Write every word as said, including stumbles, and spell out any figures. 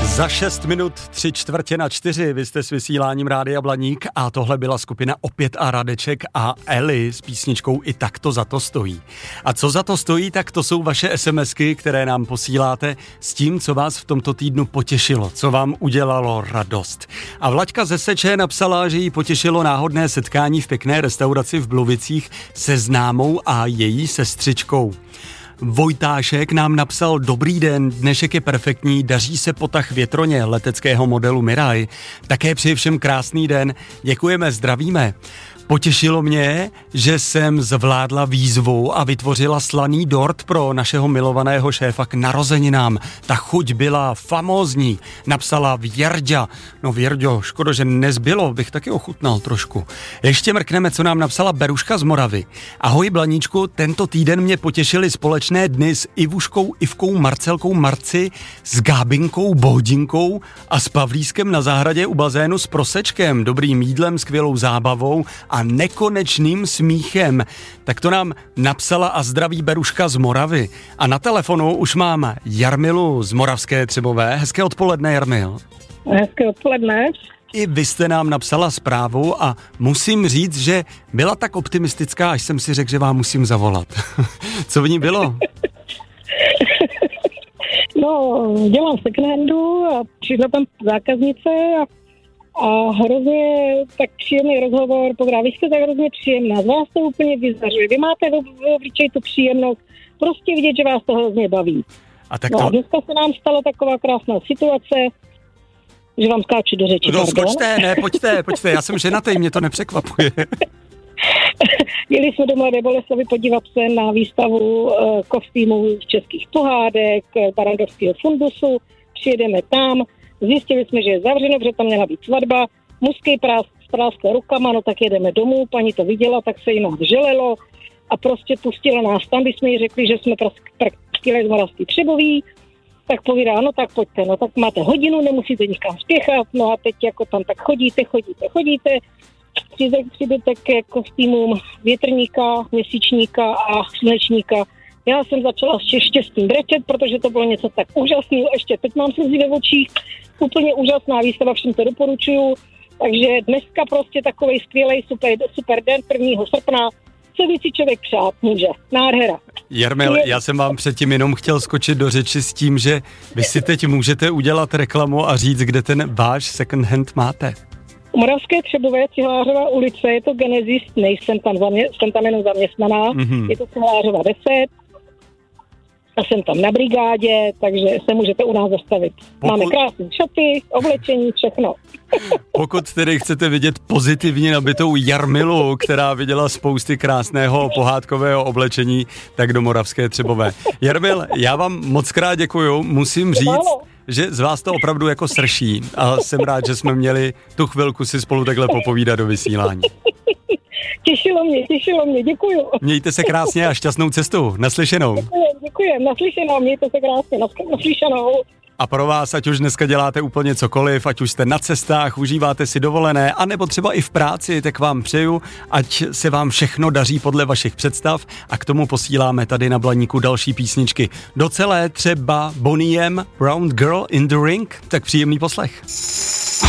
Za šest minut tři čtvrtě na čtyři, vy jste s vysíláním Rádia Blaník a tohle byla skupina Opět a Radeček a Eli s písničkou I tak to za to stojí. A co za to stojí, tak to jsou vaše SMSky, které nám posíláte s tím, co vás v tomto týdnu potěšilo, co vám udělalo radost. A Vlaďka ze Seče napsala, že jí potěšilo náhodné setkání v pěkné restauraci v Bluvicích se známou a její sestřičkou. Vojtášek nám napsal: dobrý den, dnešek je perfektní, daří se potah větroně leteckého modelu Mirai. Také přeji všem krásný den, děkujeme, zdravíme. Potěšilo mě, že jsem zvládla výzvu a vytvořila slaný dort pro našeho milovaného šéfa k narozeninám. Ta chuť byla famózní, napsala Věrďa. No Věrďo, škoda, že nezbylo, bych taky ochutnal trošku. Ještě mrkneme, co nám napsala Beruška z Moravy. Ahoj Blaníčku, tento týden mě potěšily společné dny s Ivuškou, Ivkou, Marcelkou, Marci, s Gábinkou, Bohdinkou a s Pavlískem na zahradě u bazénu s prosečkem, dobrým jídlem, skvělou zábavou a nekonečným smíchem. Tak to nám napsala a zdraví Beruška z Moravy. A na telefonu už mám Jarmilu z Moravské Třebové. Hezké odpoledne, Jarmil. Hezké odpoledne. I vy jste nám napsala zprávu a musím říct, že byla tak optimistická, až jsem si řekl, že vám musím zavolat. Co v ní bylo? No, dělám second-handu a přišla tam zákaznice a A hrozně tak příjemný rozhovor, pokrát, vy jste tak hrozně příjemná, z vás to úplně vyzařuje, vy máte v obličeji tu příjemnost, prostě vidět, že vás to hrozně baví. A tak no to... a dneska se nám stala taková krásná situace, že vám skáču do řeči. No skočte, ne, pojďte, pojďte, já jsem ženatý, mě to nepřekvapuje. Jeli jsme do Mladé Boleslavi podívat se na výstavu uh, kostýmů z českých pohádek, Barandovského fundusu, přijedeme tam. Zjistili jsme, že je zavřeno, protože tam měla být svatba. Mužský práskl rukama, no tak jedeme domů, paní to viděla, tak se jí nám želelo a prostě pustila nás tam, když jsme jí řekli, že jsme prakticky z Moravský Třebový, tak povídá, no tak pojďte, no tak máte hodinu, nemusíte nikam spěchat, no a teď jako tam tak chodíte, chodíte, chodíte, přijdete ke kostýmům větrníka, měsíčníka a slunečníka. Já jsem začala s štěstím brečet, protože to bylo něco tak úžasného, ještě teď mám slzy ve očích, úplně úžasná výstava, všem to doporučuju, takže dneska prostě takovej skvělej super, super den prvního srpna, co by si člověk přát může, nádhera. Jarmil, já jsem vám předtím jenom chtěl skočit do řeči s tím, že vy si teď můžete udělat reklamu a říct, kde ten váš second hand máte. U Moravské Třebové, Cihlářová ulice, je to Genesis, nejsem tam, zamě, jsem tam jenom zaměstnaná, mm-hmm. Je to Cihlářova deset, a jsem tam na brigádě, takže se můžete u nás zastavit. Pokud... Máme krásné šaty, oblečení, všechno. Pokud tedy chcete vidět pozitivně nabitou Jarmilu, která viděla spousty krásného pohádkového oblečení, tak do Moravské Třebové. Jarmil, já vám moc krát děkuju, musím říct, že z vás to opravdu jako srší a jsem rád, že jsme měli tu chvilku si spolu takhle popovídat do vysílání. Těšilo mě, těšilo mě, děkuju. Mějte se krásně a šťastnou cestu. Naslyšenou. Děkujem, děkujem, naslyšenou, mějte se krásně, naslyšenou. A pro vás, ať už dneska děláte úplně cokoliv, ať už jste na cestách, užíváte si dovolené, anebo třeba i v práci, tak vám přeju, ať se vám všechno daří podle vašich představ a k tomu posíláme tady na Blaníku další písničky. Docelé třeba Bonnie M, Round Girl in the Ring, tak příjemný poslech.